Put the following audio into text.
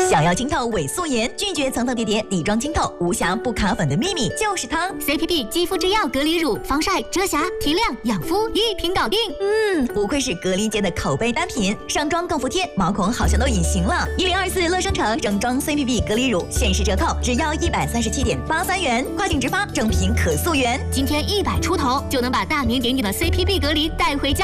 想要清透伪素颜，拒绝层层叠叠、底妆清透、无瑕不卡粉的秘密，就是它。 CPP 肌肤之钥隔离乳，防晒、遮瑕、提亮、养肤一瓶搞定。 不愧是隔离界的口碑单品，上妆更服帖，毛孔好像都隐形了。1024乐商城整装 CPP 隔离乳限时折扣，只要137.83元，跨境直发，正品可溯源。 今天100出头就能把大名鼎鼎的 CPP 隔离带回家。